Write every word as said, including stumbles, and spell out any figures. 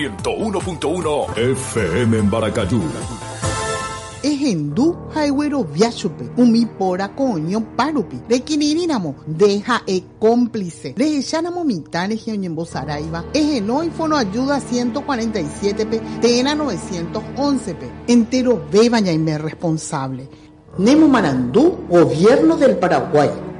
ciento uno punto uno F M en Baracayú. Ejendu haiwero viachupe, umi pora coño parupi, de kinirinamo, deja e cómplice, de echanamo mitane geoñembo saraiva, ejeno y fono ayuda ciento cuarenta y siete pe, tena novecientos once pe, entero bebaña y me responsable. Nemo Marandú, Gobierno del Paraguay.